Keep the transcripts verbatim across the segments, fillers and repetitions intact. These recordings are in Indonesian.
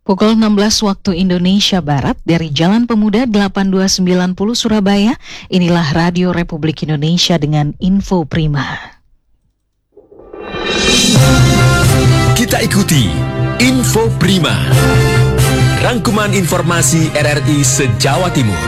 Pukul enam belas waktu Indonesia Barat dari Jalan Pemuda delapan dua sembilan nol Surabaya, inilah Radio Republik Indonesia dengan Info Prima. Kita ikuti Info Prima, rangkuman informasi R R I se-Jawa Timur.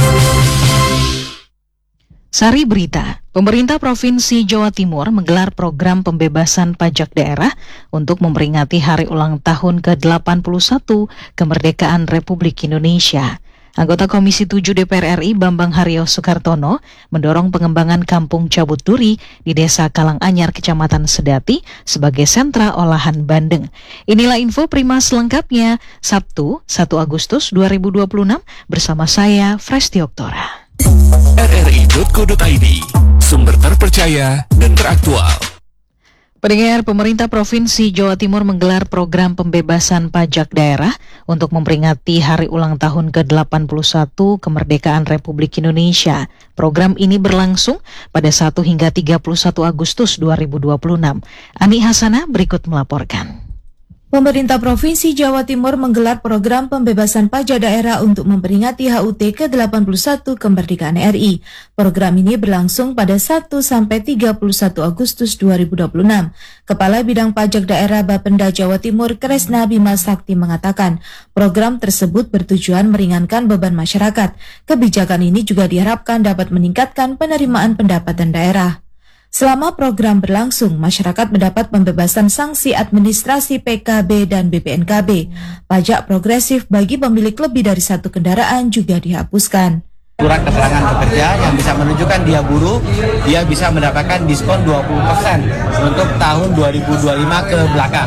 Sari berita, pemerintah Provinsi Jawa Timur menggelar program pembebasan pajak daerah untuk memperingati hari ulang tahun ke delapan puluh satu kemerdekaan Republik Indonesia. Anggota Komisi tujuh D P R R I Bambang Haryo Sukartono mendorong pengembangan Kampung Cabut Duri di Desa Kalanganyar, Kecamatan Sedati sebagai sentra olahan bandeng. Inilah info Prima selengkapnya, Sabtu satu Agustus dua ribu dua puluh enam bersama saya, Fresti Oktora. R R I titik co titik I D, sumber terpercaya dan teraktual. Pendengar, pemerintah Provinsi Jawa Timur menggelar program pembebasan pajak daerah untuk memperingati hari ulang tahun ke delapan puluh satu kemerdekaan Republik Indonesia. Program ini berlangsung pada satu hingga tiga puluh satu Agustus dua ribu dua puluh enam. Ani Hasanah berikut melaporkan. Pemerintah Provinsi Jawa Timur menggelar program pembebasan pajak daerah untuk memperingati H U T ke delapan puluh satu kemerdekaan R I. Program ini berlangsung pada satu sampai tiga puluh satu Agustus dua ribu dua puluh enam. Kepala Bidang Pajak Daerah Bapenda Jawa Timur Kresna Bima Sakti mengatakan, program tersebut bertujuan meringankan beban masyarakat. Kebijakan ini juga diharapkan dapat meningkatkan penerimaan pendapatan daerah. Selama program berlangsung, masyarakat mendapat pembebasan sanksi administrasi P K B dan B P N K B. Pajak progresif bagi pemilik lebih dari satu kendaraan juga dihapuskan. Surat keterangan pekerja yang bisa menunjukkan dia buruh, dia bisa mendapatkan diskon dua puluh persen untuk tahun dua ribu dua puluh lima ke belakang.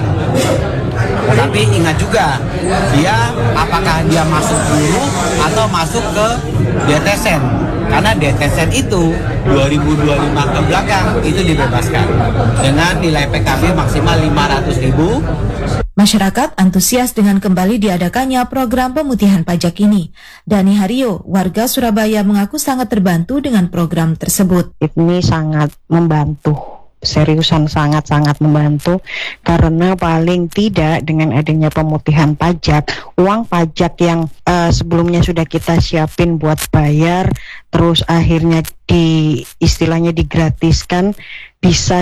Tetapi ingat juga, dia apakah dia masuk buruh atau masuk ke D T S N. Karena D T S N itu dua ribu dua puluh lima ke belakang itu dibebaskan dengan nilai P K B maksimal lima ratus ribu. Masyarakat antusias dengan kembali diadakannya program pemutihan pajak ini. Dani Haryo, warga Surabaya, mengaku sangat terbantu dengan program tersebut. Ini sangat membantu, seriusan sangat-sangat membantu, karena paling tidak dengan adanya pemutihan pajak, uang pajak yang uh, sebelumnya sudah kita siapin buat bayar, terus akhirnya di istilahnya digratiskan, bisa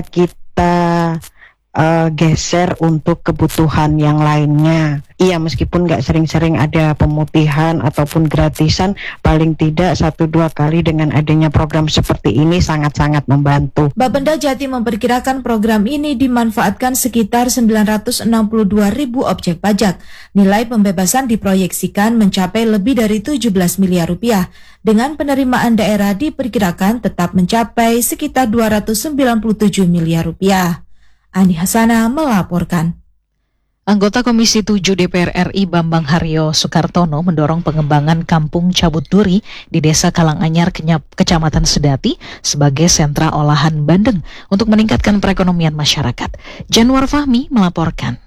kita Uh, geser untuk kebutuhan yang lainnya. Iya, meskipun nggak sering-sering ada pemutihan ataupun gratisan, paling tidak satu dua kali dengan adanya program seperti ini sangat-sangat membantu. Bapenda Jati memperkirakan program ini dimanfaatkan sekitar sembilan ratus enam puluh dua ribu objek pajak. Nilai pembebasan diproyeksikan mencapai lebih dari tujuh belas miliar rupiah. Dengan penerimaan daerah diperkirakan tetap mencapai sekitar dua ratus sembilan puluh tujuh miliar rupiah. Ani Hasanah melaporkan. Anggota Komisi tujuh D P R R I Bambang Haryo Sukartono mendorong pengembangan Kampung Cabut Duri di Desa Kalanganyar, Kecamatan Sedati sebagai sentra olahan bandeng untuk meningkatkan perekonomian masyarakat. Januar Fahmi melaporkan.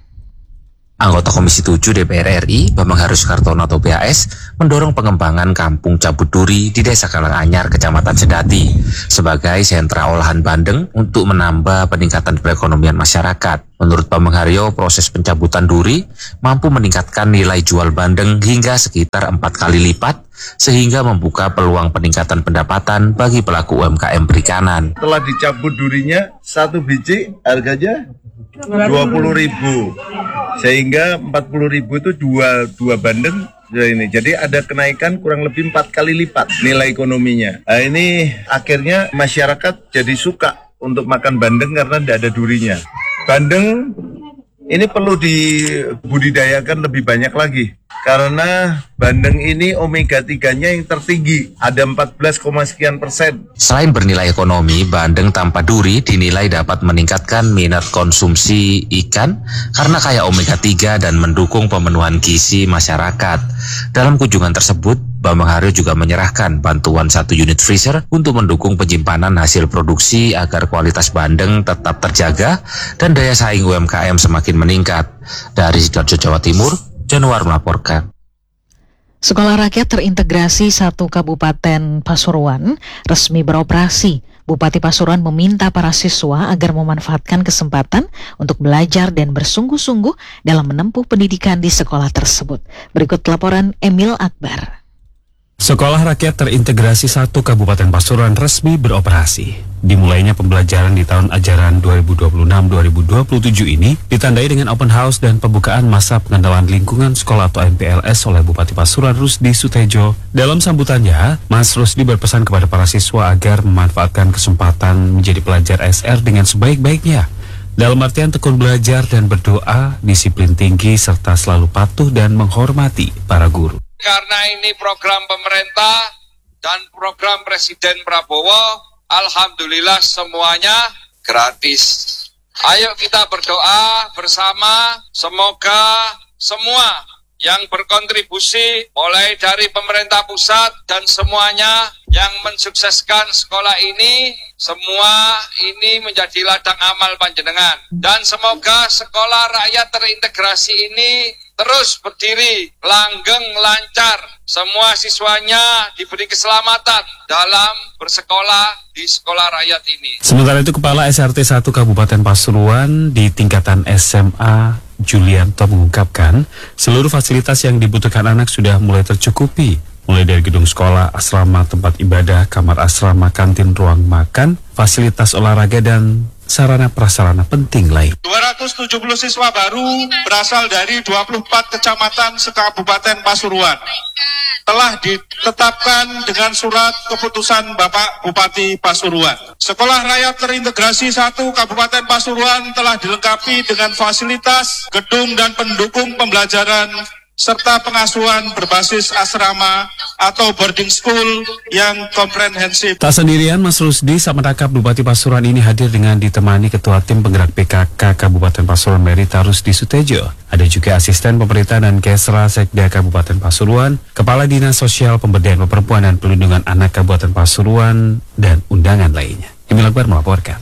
Anggota Komisi tujuh D P R R I Bambang Haryo Sukartono atau B H S mendorong pengembangan Kampung Cabut Duri di Desa Kalanganyar, Kecamatan Sedati sebagai sentra olahan bandeng untuk menambah peningkatan perekonomian masyarakat. Menurut Bambang Haryo, proses pencabutan duri mampu meningkatkan nilai jual bandeng hingga sekitar empat kali lipat sehingga membuka peluang peningkatan pendapatan bagi pelaku U M K M perikanan. Setelah dicabut durinya, satu biji harganya dua puluh ribu, sehingga empat puluh ribu itu dua, dua bandeng ini. Jadi ada kenaikan kurang lebih empat kali lipat nilai ekonominya. Nah, ini akhirnya masyarakat jadi suka untuk makan bandeng karena tidak ada durinya. Bandeng ini perlu dibudidayakan lebih banyak lagi, karena bandeng ini omega tiga-nya yang tertinggi, ada empat belas, sekian persen. Selain bernilai ekonomi, bandeng tanpa duri dinilai dapat meningkatkan minat konsumsi ikan karena kaya omega tiga dan mendukung pemenuhan gizi masyarakat. Dalam kunjungan tersebut, Bambang Haryo juga menyerahkan bantuan satu unit freezer untuk mendukung penyimpanan hasil produksi agar kualitas bandeng tetap terjaga dan daya saing U M K M semakin meningkat. Dari Sidoarjo, Jawa Timur, Januar melaporkan. Sekolah Rakyat Terintegrasi satu Kabupaten Pasuruan resmi beroperasi. Bupati Pasuruan meminta para siswa agar memanfaatkan kesempatan untuk belajar dan bersungguh-sungguh dalam menempuh pendidikan di sekolah tersebut. Berikut laporan Emil Akbar. Sekolah Rakyat Terintegrasi satu Kabupaten Pasuruan resmi beroperasi. Dimulainya pembelajaran di tahun ajaran dua ribu dua puluh enam dua ribu dua puluh tujuh ini ditandai dengan open house dan pembukaan masa pengenalan lingkungan sekolah atau M P L S oleh Bupati Pasuruan Rusdi Sutejo. Dalam sambutannya, Mas Rusdi berpesan kepada para siswa agar memanfaatkan kesempatan menjadi pelajar S R dengan sebaik-baiknya. Dalam artian tekun belajar dan berdoa, disiplin tinggi, serta selalu patuh dan menghormati para guru. Karena ini program pemerintah dan program Presiden Prabowo, alhamdulillah semuanya gratis. Ayo kita berdoa bersama, semoga semua yang berkontribusi mulai dari pemerintah pusat dan semuanya yang mensukseskan sekolah ini, semua ini menjadi ladang amal panjenengan. Dan semoga sekolah rakyat terintegrasi ini terus berdiri, langgeng, lancar. Semua siswanya diberi keselamatan dalam bersekolah di sekolah rakyat ini. Sementara itu, Kepala S R T satu Kabupaten Pasuruan di tingkatan S M A Julianto mengungkapkan seluruh fasilitas yang dibutuhkan anak sudah mulai tercukupi. Mulai dari gedung sekolah, asrama, tempat ibadah, kamar asrama, kantin, ruang makan, fasilitas olahraga, dan sarana prasarana penting lain. dua ratus tujuh puluh siswa baru berasal dari dua puluh empat kecamatan se-Kabupaten Pasuruan. Telah ditetapkan dengan surat keputusan Bapak Bupati Pasuruan. Sekolah Rakyat Terintegrasi satu Kabupaten Pasuruan telah dilengkapi dengan fasilitas, gedung dan pendukung pembelajaran serta pengasuhan berbasis asrama atau boarding school yang komprehensif. Tak sendirian, Mas Rusdi saat menangkap Bupati Pasuruan ini hadir dengan ditemani Ketua Tim Penggerak P K K Kabupaten Pasuruan Merita Rusdi Sutejo. Ada juga asisten pemerintah dan Kesra Sekda Kabupaten Pasuruan, Kepala Dinas Sosial Pemberdayaan Perempuan dan Pelindungan Anak Kabupaten Pasuruan, dan undangan lainnya. Emil Akbar melaporkan.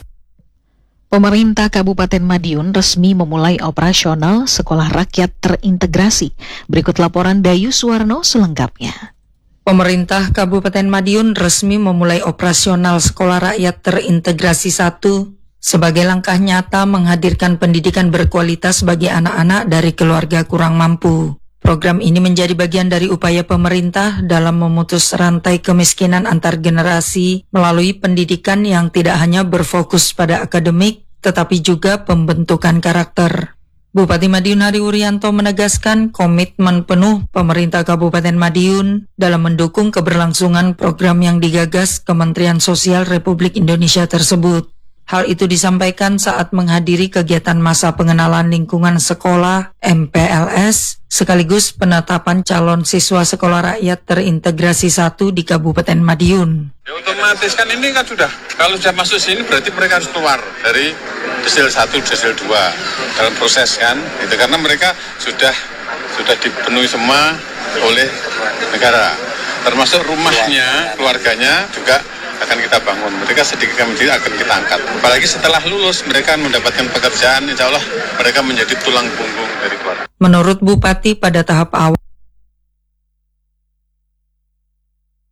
Pemerintah Kabupaten Madiun resmi memulai operasional Sekolah Rakyat Terintegrasi. Berikut laporan Dayu Suwarno selengkapnya. Pemerintah Kabupaten Madiun resmi memulai operasional Sekolah Rakyat Terintegrasi satu sebagai langkah nyata menghadirkan pendidikan berkualitas bagi anak-anak dari keluarga kurang mampu. Program ini menjadi bagian dari upaya pemerintah dalam memutus rantai kemiskinan antar generasi melalui pendidikan yang tidak hanya berfokus pada akademik, tetapi juga pembentukan karakter. Bupati Madiun Hari Wuryanto menegaskan komitmen penuh pemerintah Kabupaten Madiun dalam mendukung keberlangsungan program yang digagas Kementerian Sosial Republik Indonesia tersebut. Hal itu disampaikan saat menghadiri kegiatan masa pengenalan lingkungan sekolah M P L S sekaligus penetapan calon siswa Sekolah Rakyat Terintegrasi satu di Kabupaten Madiun. Ya, otomatis kan ini kan sudah, kalau sudah masuk sini berarti mereka harus keluar dari desil satu, desil dua dalam proses kan, itu karena mereka sudah sudah dipenuhi semua oleh negara, termasuk rumahnya, keluarganya juga akan kita bangun. Mereka sedikit demi sedikit akan kita angkat. Apalagi setelah lulus mereka mendapatkan pekerjaan, insya Allah mereka menjadi tulang punggung dari keluarga. Menurut Bupati, pada tahap awal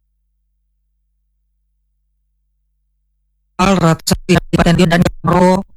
ratusan Kabupaten dan Pro